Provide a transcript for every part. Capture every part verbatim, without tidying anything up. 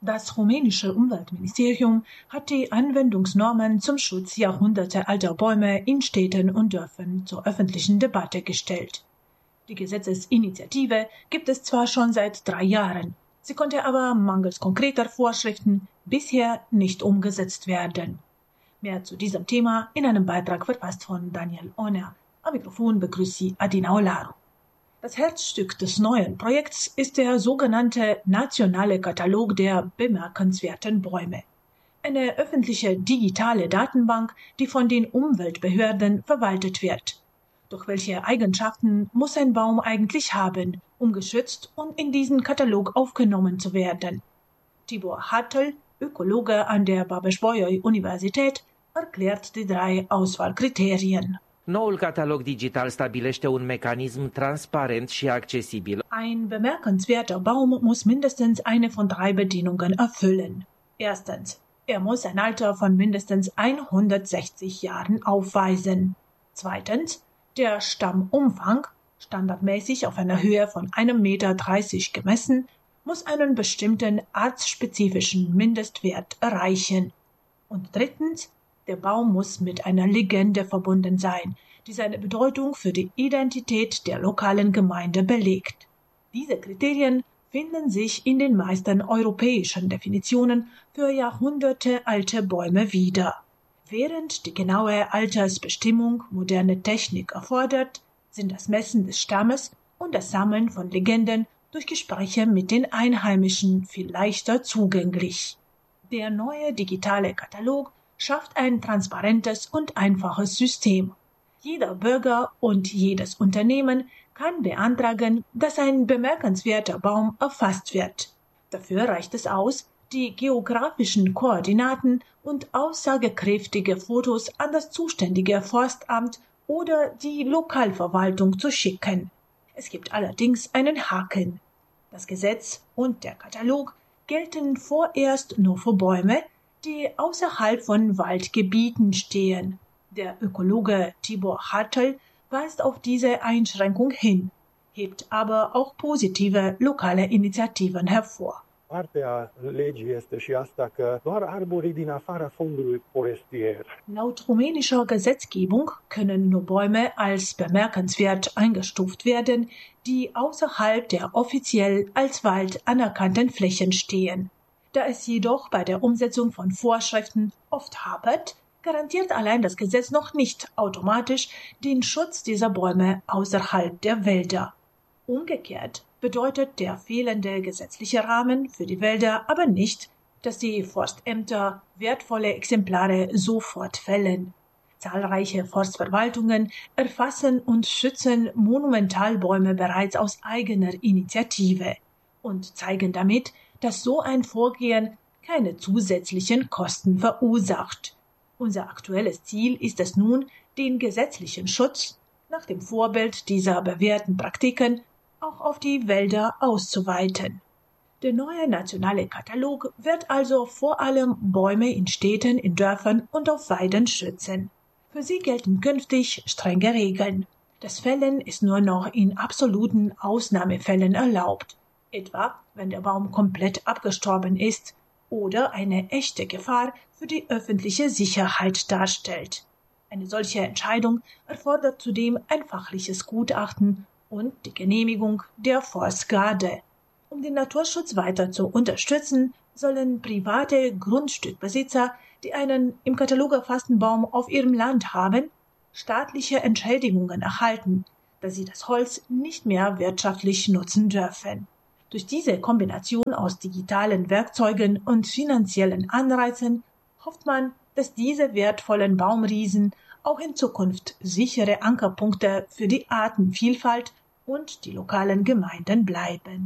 Das rumänische Umweltministerium hat die Anwendungsnormen zum Schutz jahrhundertealter Bäume in Städten und Dörfern zur öffentlichen Debatte gestellt. Die Gesetzesinitiative gibt es zwar schon seit drei Jahren, sie konnte aber mangels konkreter Vorschriften bisher nicht umgesetzt werden. Mehr zu diesem Thema in einem Beitrag verfasst von Daniel Oner. Am Mikrofon begrüßt Sie Adina Olaru. Das Herzstück des neuen Projekts ist der sogenannte Nationale Katalog der bemerkenswerten Bäume. Eine öffentliche digitale Datenbank, die von den Umweltbehörden verwaltet wird. Doch welche Eigenschaften muss ein Baum eigentlich haben, um geschützt und in diesen Katalog aufgenommen zu werden? Tibor Hartl, Ökologe an der Babeș-Bolyai-Universität, erklärt die drei Auswahlkriterien. Noul catalog digital stabilește un mecanism transparent și accesibil. Ein bemerkenswerter Baum muss mindestens eine von drei Bedingungen erfüllen. Erstens, er muss ein Alter von mindestens hundertsechzig Jahren aufweisen. Zweitens, der Stammumfang, standardmäßig auf einer Höhe von einem Meter dreißig gemessen, muss einen bestimmten artspezifischen Mindestwert erreichen. Und drittens, der Baum muss mit einer Legende verbunden sein, die seine Bedeutung für die Identität der lokalen Gemeinde belegt. Diese Kriterien finden sich in den meisten europäischen Definitionen für jahrhundertealte Bäume wieder. Während die genaue Altersbestimmung moderne Technik erfordert, sind das Messen des Stammes und das Sammeln von Legenden durch Gespräche mit den Einheimischen viel leichter zugänglich. Der neue digitale Katalog schafft ein transparentes und einfaches System. Jeder Bürger und jedes Unternehmen kann beantragen, dass ein bemerkenswerter Baum erfasst wird. Dafür reicht es aus, die geografischen Koordinaten und aussagekräftige Fotos an das zuständige Forstamt oder die Lokalverwaltung zu schicken. Es gibt allerdings einen Haken. Das Gesetz und der Katalog gelten vorerst nur für Bäume, die außerhalb von Waldgebieten stehen. Der Ökologe Tibor Hartl weist auf diese Einschränkung hin, hebt aber auch positive lokale Initiativen hervor. Partea legii este și asta că doar arborii din afara fondului forestier. Laut rumänischer Gesetzgebung können nur Bäume als bemerkenswert eingestuft werden, die außerhalb der offiziell als Wald anerkannten Flächen stehen. Da es jedoch bei der Umsetzung von Vorschriften oft hapert, garantiert allein das Gesetz noch nicht automatisch den Schutz dieser Bäume außerhalb der Wälder. Umgekehrt bedeutet der fehlende gesetzliche Rahmen für die Wälder aber nicht, dass die Forstämter wertvolle Exemplare sofort fällen. Zahlreiche Forstverwaltungen erfassen und schützen Monumentalbäume bereits aus eigener Initiative und zeigen damit, dass so ein Vorgehen keine zusätzlichen Kosten verursacht. Unser aktuelles Ziel ist es nun, den gesetzlichen Schutz nach dem Vorbild dieser bewährten Praktiken auch auf die Wälder auszuweiten. Der neue nationale Katalog wird also vor allem Bäume in Städten, in Dörfern und auf Weiden schützen. Für sie gelten künftig strenge Regeln. Das Fällen ist nur noch in absoluten Ausnahmefällen erlaubt, etwa wenn der Baum komplett abgestorben ist oder eine echte Gefahr für die öffentliche Sicherheit darstellt. Eine solche Entscheidung erfordert zudem ein fachliches Gutachten und die Genehmigung der Forstgarde. Um den Naturschutz weiter zu unterstützen, sollen private Grundstückbesitzer, die einen im Katalog erfassten Baum auf ihrem Land haben, staatliche Entschädigungen erhalten, da sie das Holz nicht mehr wirtschaftlich nutzen dürfen. Durch diese Kombination aus digitalen Werkzeugen und finanziellen Anreizen hofft man, dass diese wertvollen Baumriesen auch in Zukunft sichere Ankerpunkte für die Artenvielfalt und die lokalen Gemeinden bleiben.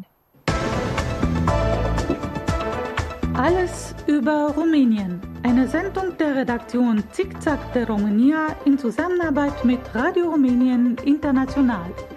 Alles über Rumänien. Eine Sendung der Redaktion Zickzack de România in Zusammenarbeit mit Radio Rumänien International.